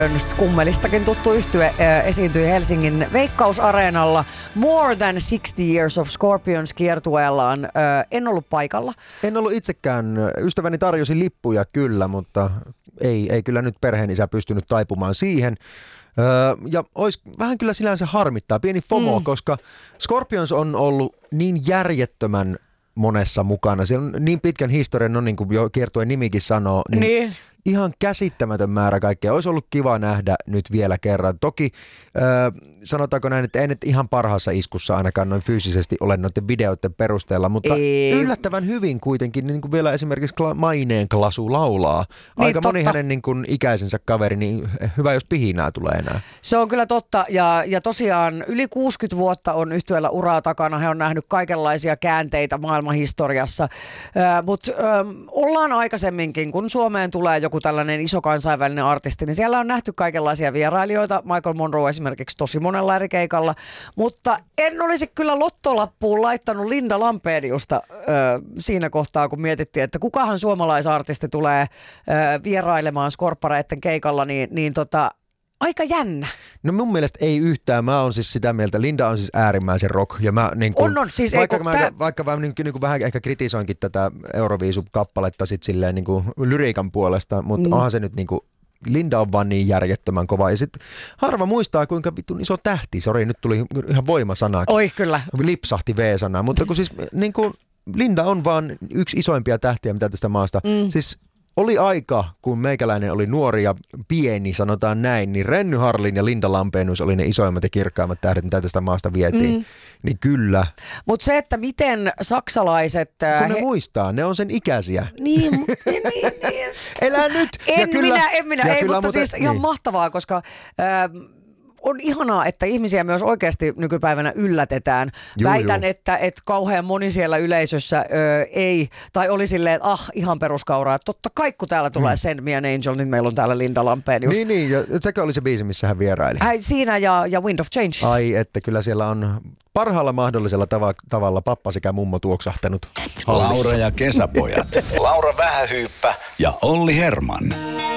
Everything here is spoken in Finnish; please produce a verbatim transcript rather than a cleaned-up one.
Kummelistakin tuttu yhtye esiintyi Helsingin Veikkausareenalla More Than sixty Years of Scorpions -kiertueellaan. En ollut paikalla. En ollut itsekään. Ystäväni tarjosi lippuja kyllä, mutta ei, ei kyllä nyt perheenisä pystynyt taipumaan siihen. Öö, ja olisi vähän kyllä sinänsä harmittaa, pieni FOMO, mm. koska Scorpions on ollut niin järjettömän monessa mukana. Siellä on niin pitkän historian, no niin kuin jo kiertueen nimikin sanoo, niin, niin. ihan käsittämätön määrä kaikkea. Olisi ollut kiva nähdä nyt vielä kerran. Toki äh, sanotaanko näin, että ei nyt ihan parhaassa iskussa ainakaan noin fyysisesti ole noiden videoiden perusteella, mutta ei. yllättävän hyvin kuitenkin, niin kuin vielä esimerkiksi Maineen Klasu laulaa. Niin, aika totta. Moni hänen niin kuin ikäisensä kaveri, niin hyvä jos pihinää tulee enää. Se on kyllä totta ja, ja tosiaan yli kuusikymmentä vuotta on yhtyeellä uraa takana. He on nähnyt kaikenlaisia käänteitä maailman historiassa, äh, mutta äh, ollaan aikaisemminkin, kun Suomeen tulee joku tällainen iso kansainvälinen artisti, niin siellä on nähty kaikenlaisia vierailijoita. Michael Monroe esimerkiksi tosi monella eri keikalla, mutta en olisi kyllä lottolappuun laittanut Linda Lampeniusta ö, siinä kohtaa, kun mietittiin, että kukahan suomalaisartisti tulee ö, vierailemaan skorppareiden keikalla, niin, niin tota, aika jännä. No mun mielestä ei yhtään. Mä oon siis sitä mieltä. Linda on siis äärimmäisen rock. Ja mä, niin kun, on, on. Siis vaikka, ei, mä, tää... vaikka mä niin, niin vähän ehkä kritisoinkin tätä Euroviisu-kappaletta sit silleen niin kuin lyriikan puolesta, mutta mm. onhan se nyt niin kuin, Linda on vaan niin järjettömän kova. Ja sit harva muistaa, kuinka vitun iso tähti. Sori, nyt tuli ihan voimasanakin. Oi kyllä. Lipsahti V-sanaa. Mutta kun siis niin kuin, Linda on vaan yksi isoimpia tähtiä, mitä tästä maasta. Mm. Siis oli aika, kun meikäläinen oli nuori ja pieni, sanotaan näin, niin Renny Harlin ja Linda Lampenius oli ne isoimmat ja kirkkaimmat tähdet, mitä tästä maasta vietiin. Mm. Niin kyllä. Mutta se, että miten saksalaiset... Kun ne he... muistaa, ne on sen ikäisiä. Niin, mutta niin, niin. Elää nyt! En ja kyllä, minä, en minä, ja ei, kyllä, mutta, mutta siis ihan niin. mahtavaa, koska... Äh, on ihanaa, että ihmisiä myös oikeasti nykypäivänä yllätetään. Juu, Väitän, juu. Että, että kauhean moni siellä yleisössä ö, ei, tai oli silleen, että ah, ihan peruskauraa. Totta kai, kun täällä tulee mm. Send Me an Angel, niin meillä on täällä Linda Lampenius. Niin, niin, ja sekä oli se biisi, missä hän vieraili. Äh, siinä ja, ja Wind of Change. Ai, että kyllä siellä on parhaalla mahdollisella tava- tavalla pappa sekä mummo tuoksahtanut. Laura ja kesäpojat. Laura Vähähyyppä ja Olli Herman.